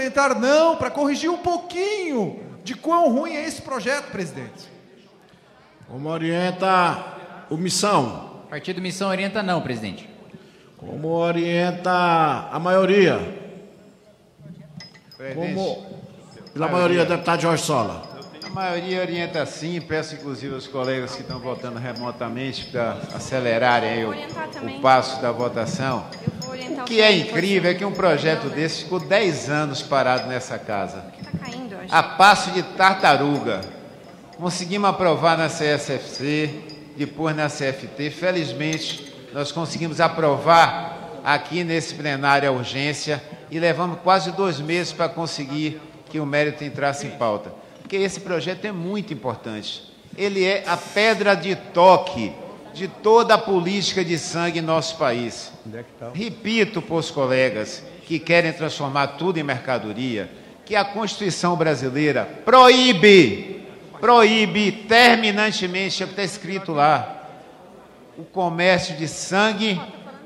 parlamentar não, para corrigir um pouquinho de quão ruim é esse projeto, presidente. Como orienta o Missão? O partido Missão orienta não, presidente. Como orienta a maioria? Presidente, Pela maioria, deputado Jorge Sola. a maioria orienta sim, peço inclusive aos colegas que estão votando remotamente para acelerarem aí o passo da votação. O que é incrível é que um projeto desse ficou 10 anos parado nessa casa. A passo de tartaruga. Conseguimos aprovar na CSFC, depois na CFT. Felizmente, nós conseguimos aprovar aqui nesse plenário a urgência e levamos quase 2 meses para conseguir que o mérito entrasse em pauta. Porque esse projeto é muito importante. Ele é a pedra de toque de toda a política de sangue em nosso país. Repito para os colegas que querem transformar tudo em mercadoria, que a Constituição brasileira proíbe terminantemente, está escrito lá, o comércio de sangue,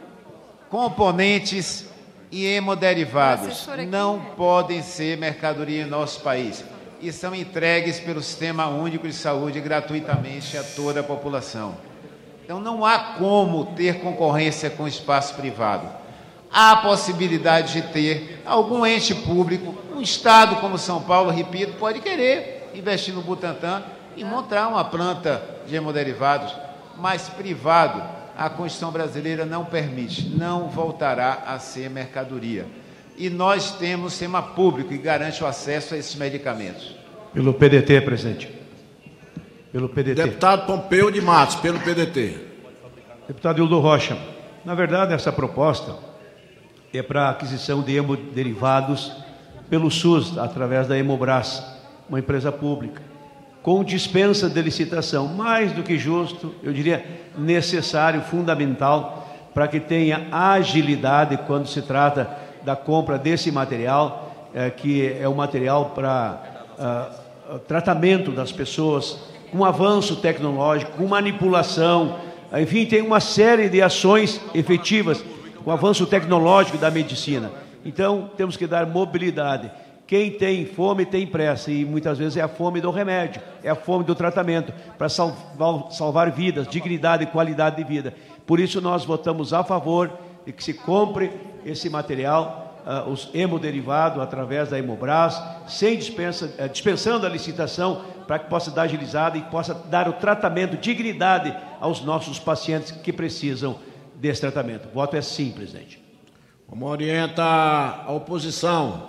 componentes e hemoderivados não podem ser mercadoria em nosso país e são entregues pelo Sistema Único de Saúde gratuitamente a toda a população. Então, não há como ter concorrência com o espaço privado. Há a possibilidade de ter algum ente público, um estado como São Paulo, repito, pode querer investir no Butantan e montar uma planta de hemoderivados, mas privado, a Constituição brasileira não permite, não voltará a ser mercadoria. E nós temos sistema público que garante o acesso a esses medicamentos. Pelo PDT, presidente. Pelo PDT. Deputado Pompeu de Matos, pelo PDT. Deputado Hildo Rocha, na verdade, essa proposta é para aquisição de hemoderivados pelo SUS, através da Hemobras, uma empresa pública, com dispensa de licitação, mais do que justo, eu diria necessário, fundamental, para que tenha agilidade quando se trata da compra desse material, que é um material para tratamento das pessoas, com avanço tecnológico, com manipulação, enfim, tem uma série de ações efetivas com o avanço tecnológico da medicina. Então, temos que dar mobilidade. Quem tem fome tem pressa, e muitas vezes é a fome do remédio, é a fome do tratamento, para salvar vidas, dignidade e qualidade de vida. Por isso, nós votamos a favor de que se compre esse material, os hemoderivados, através da Hemobras, sem dispensando a licitação, para que possa dar agilizada e possa dar o tratamento, dignidade aos nossos pacientes que precisam desse tratamento. O voto é sim, presidente. Como orienta a oposição?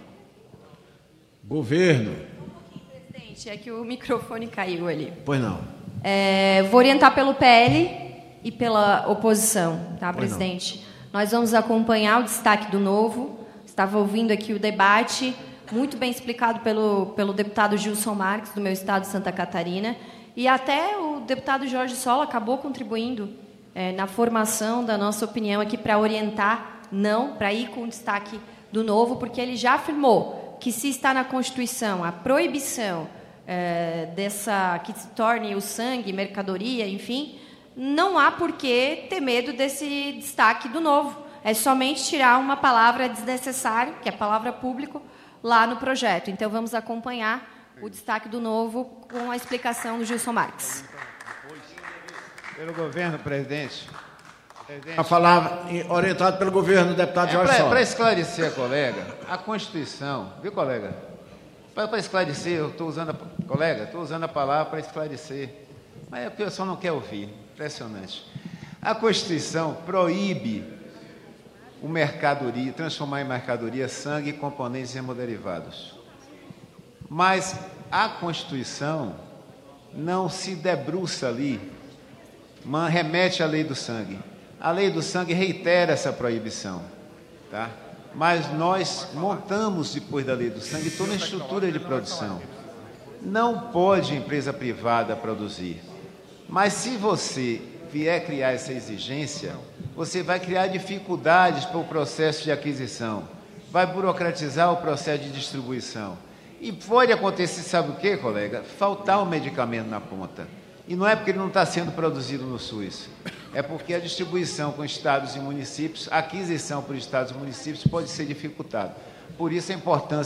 Governo. Presidente, é que o microfone caiu ali. Pois não. Vou orientar pelo PL e pela oposição, tá, presidente? Nós vamos acompanhar o destaque do Novo. Estava ouvindo aqui o debate, muito bem explicado pelo deputado Gilson Marques, do meu estado de Santa Catarina, e até o deputado Jorge Sola acabou contribuindo na formação da nossa opinião aqui para orientar não, para ir com o destaque do Novo, porque ele já afirmou que se está na Constituição a proibição que se torne o sangue mercadoria, enfim, não há por que ter medo desse destaque do Novo. É somente tirar uma palavra desnecessária, que é a palavra público, lá no projeto. Então, vamos acompanhar o destaque do Novo com a explicação do Gilson Marques. Pelo governo, presidente. A palavra orientado pelo governo, deputado Jorge Sola. Para esclarecer a colega, a Constituição, viu, colega? Para esclarecer, eu estou usando a palavra para esclarecer, mas é porque o senhor não quer ouvir. Impressionante. A Constituição proíbe o mercadoria, transformar em mercadoria sangue, componentes e hemoderivados. Mas a Constituição não se debruça ali, remete à lei do sangue. A lei do sangue reitera essa proibição, tá? Mas nós montamos, depois da lei do sangue, toda a estrutura de produção. Não pode empresa privada produzir. Mas se você vier criar essa exigência, você vai criar dificuldades para o processo de aquisição, vai burocratizar o processo de distribuição. E pode acontecer, sabe o quê, colega? Faltar o medicamento na ponta. E não é porque ele não está sendo produzido no SUS, é porque a distribuição com estados e municípios, a aquisição por estados e municípios pode ser dificultada. Por isso a importância